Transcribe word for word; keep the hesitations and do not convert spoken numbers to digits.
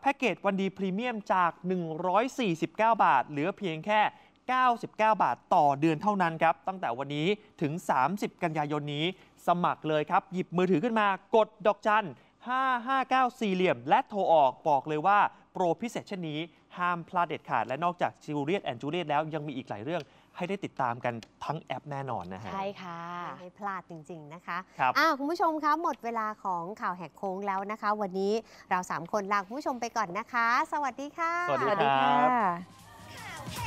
แพ็กเกจวันดีพรีเมียมจากหนึ่งร้อยสี่สิบเก้าบาทเหลือเพียงแค่เก้าสิบเก้าบาทต่อเดือนเท่านั้นครับตั้งแต่วันนี้ถึงสามสิบกันยายนนี้สมัครเลยครับหยิบมือถือขึ้นมากดดอกจันห้า ห้า เก้า สี่เหลี่ยมและโทรออกบอกเลยว่าโปรพิเศษเช่นนี้ห้ามพลาดเด็ดขาดและนอกจากจูเลียตแอนด์จูเลียตแล้วยังมีอีกหลายเรื่องให้ได้ติดตามกันทั้งแอปแน่นอนนะฮะใช่ค่ะไม่ให้พลาดจริงๆนะคะครับคุณผู้ชมคะหมดเวลาของข่าวแหกโค้งแล้วนะคะวันนี้เราสามคนลาคุณผู้ชมไปก่อนนะคะสวัสดีค่ะสวัสดีครับ